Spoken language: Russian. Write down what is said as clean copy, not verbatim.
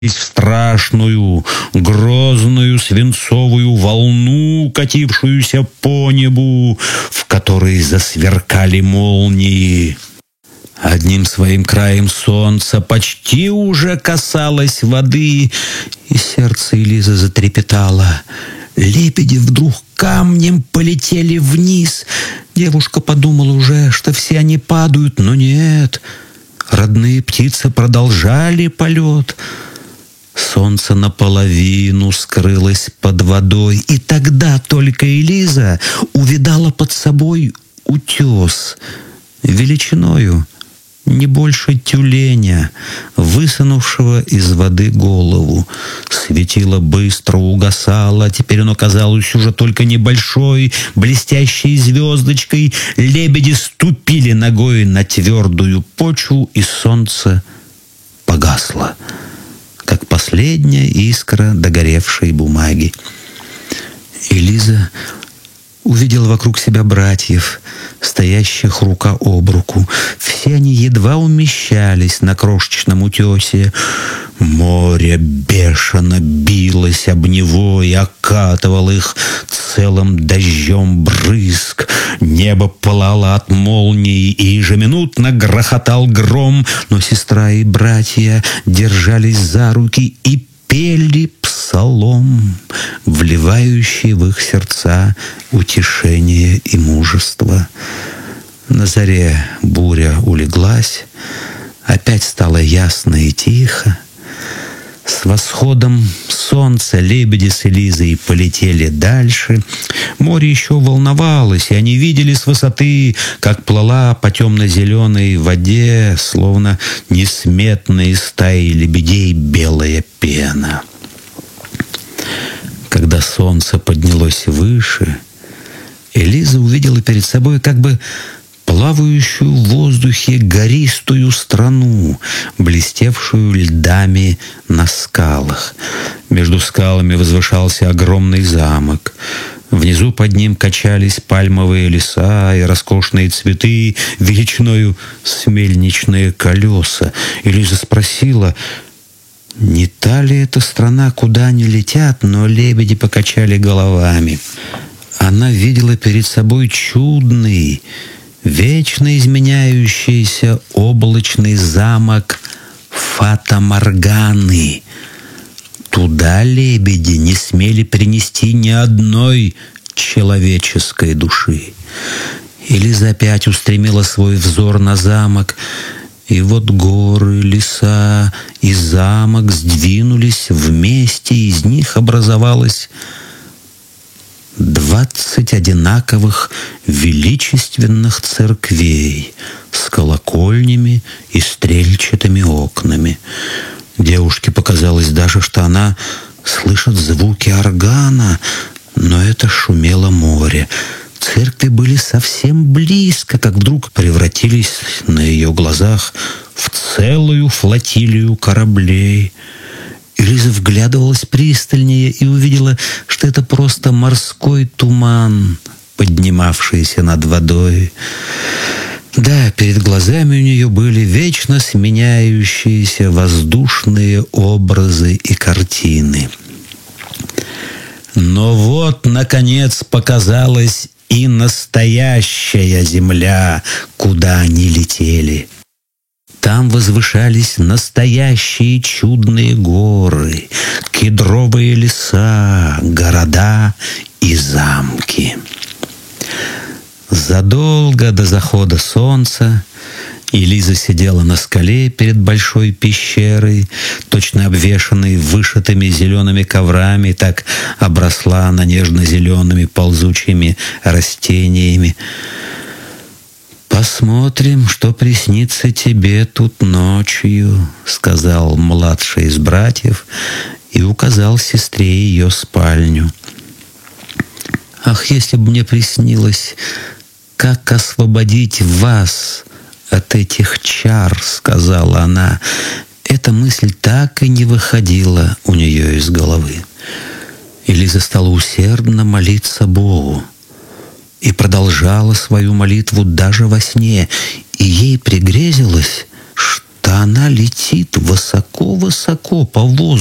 в страшную, грозную свинцовую волну, катившуюся по небу, в которой засверкали молнии. Одним своим краем солнце почти уже касалось воды, и сердце Элизы затрепетало. Лебеди вдруг камнем полетели вниз. Девушка подумала уже, что все они падают, но нет. Родные птицы продолжали полет. Солнце наполовину скрылось под водой, и тогда только Элиза увидала под собой утес величиною не больше тюленя, высунувшего из воды голову. Светило быстро угасало, теперь оно казалось уже только небольшой, блестящей звездочкой. Лебеди ступили ногой на твердую почву, и солнце погасло, как последняя искра догоревшей бумаги. Элиза увидела вокруг себя братьев, стоящих рука об руку. Все они едва умещались на крошечном утесе. Море бешено билось об него и окатывало их целым дождем брызг. Небо пылало от молний, и ежеминутно грохотал гром, но сестра и братья держались за руки и пели псалом, вливающий в их сердца утешение и мужество. На заре буря улеглась, опять стало ясно и тихо. С восходом солнца лебеди с Элизой полетели дальше. Море еще волновалось, и они видели с высоты, как плыла по темно-зеленой воде, словно несметные стаи лебедей, белая пена. Когда солнце поднялось выше, Элиза увидела перед собой как бы плавающую в воздухе гористую страну, блестевшую льдами на скалах. Между скалами возвышался огромный замок. Внизу под ним качались пальмовые леса и роскошные цветы величиною с мельничные колеса. Элиза спросила, не та ли это страна, куда они летят, но лебеди покачали головами. Она видела перед собой чудный, вечно изменяющийся облачный замок Фата-Морганы. Туда лебеди не смели принести ни одной человеческой души. Элиза опять устремила свой взор на замок, и вот горы, леса и замок сдвинулись вместе, и из них образовалось 20 одинаковых величественных церквей с колокольнями и стрельчатыми окнами. Девушке показалось даже, что она слышит звуки органа, но это шумело море. Церкви были совсем близко, как вдруг превратились на ее глазах в целую флотилию кораблей. Элиза вглядывалась пристальнее и увидела, что это просто морской туман, поднимавшийся над водой. Да, перед глазами у нее были вечно сменяющиеся воздушные образы и картины. Но вот, наконец, показалась и настоящая земля, куда они летели. Там возвышались настоящие чудные горы, кедровые леса, города и замки. Задолго до захода солнца Элиза сидела на скале перед большой пещерой, точно обвешанной вышитыми зелеными коврами, и так обросла она нежно-зелеными ползучими растениями. «Посмотрим, что приснится тебе тут ночью», — сказал младший из братьев и указал сестре ее спальню. «Ах, если бы мне приснилось, как освободить вас от этих чар», — сказала она. Эта мысль так и не выходила у нее из головы. Элиза стала усердно молиться Богу и продолжала свою молитву даже во сне, и ей пригрезилось, что Только она летит высоко-высоко по воздуху.